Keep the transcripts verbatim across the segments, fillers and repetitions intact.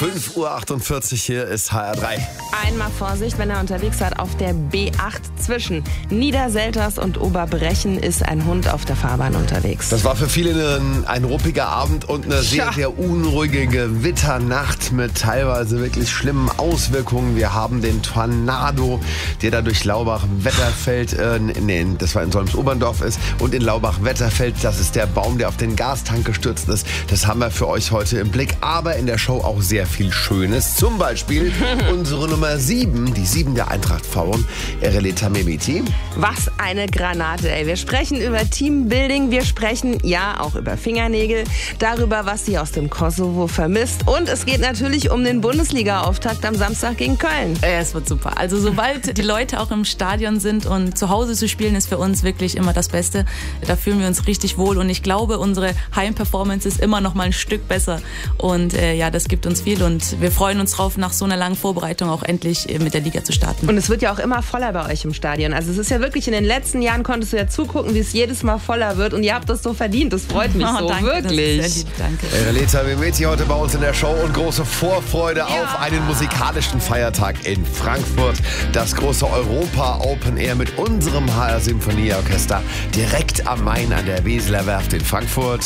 fünf Uhr achtundvierzig, hier ist H R drei. Einmal Vorsicht, wenn er unterwegs seid, auf der B acht zwischen Niederselters und Oberbrechen ist ein Hund auf der Fahrbahn unterwegs. Das war für viele ein, ein ruppiger Abend und eine sehr, Tja. sehr unruhige Gewitternacht mit teilweise wirklich schlimmen Auswirkungen. Wir haben den Tornado, der da durch Laubach-Wetterfeld, äh, nee, das war in Solms-Oberndorf ist, und in Laubach-Wetterfeld, das ist der Baum, der auf den Gastank gestürzt ist. Das haben wir für euch heute im Blick, aber in der Show auch sehr viel Schönes. Zum Beispiel unsere Nummer sieben, die sieben der Eintracht-Frauen, Ereleta Mehmeti. Was eine Granate, ey. Wir sprechen über Teambuilding, wir sprechen ja auch über Fingernägel, darüber, was sie aus dem Kosovo vermisst, und es geht natürlich um den Bundesliga-Auftakt am Samstag gegen Köln. Ja, es wird super. Also sobald die Leute auch im Stadion sind und zu Hause zu spielen, ist für uns wirklich immer das Beste. Da fühlen wir uns richtig wohl und ich glaube, unsere Heimperformance ist immer noch mal ein Stück besser und äh, ja, das gibt uns viel und wir freuen uns drauf, nach so einer langen Vorbereitung auch endlich äh, mit der Liga zu starten. Und es wird ja auch immer voller bei euch im Stadion. Also es ist ja wirklich, in den letzten Jahren konntest du ja zugucken, wie es jedes Mal voller wird, und ihr habt das so verdient. Das freut mich Oh, so, danke, wirklich. Das ist sehr lieb, danke. Ereleta Mehmeti heute bei uns in der Show und große Vorfreude Ja. auf einen musikalischen Feiertag in Frankfurt. Das große Europa Open Air mit unserem H R Symphonieorchester direkt am Main an der Weseler Werft in Frankfurt.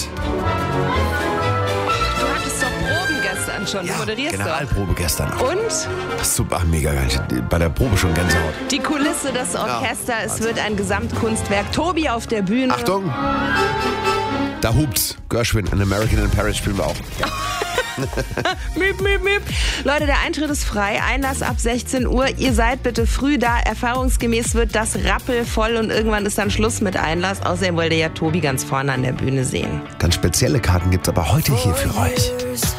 Du hattest doch Proben gestern schon, du moderierst doch. Generalprobe gestern. Und Das ist super, ach, mega geil. Bei der Probe schon Gänsehaut. die Kulisse, das Orchester, Ja, es Wahnsinn. wird ein Gesamtkunstwerk. Tobi auf der Bühne. Achtung! Da hupt's. Gershwin, An American in Paris spielen wir auch. Miep, miep, miep. Leute, der Eintritt ist frei. Einlass ab sechzehn Uhr. Ihr seid bitte früh da. Erfahrungsgemäß wird das rappelvoll und irgendwann ist dann Schluss mit Einlass. Außerdem wollt ihr ja Tobi ganz vorne an der Bühne sehen. Ganz spezielle Karten gibt's aber heute hier für euch.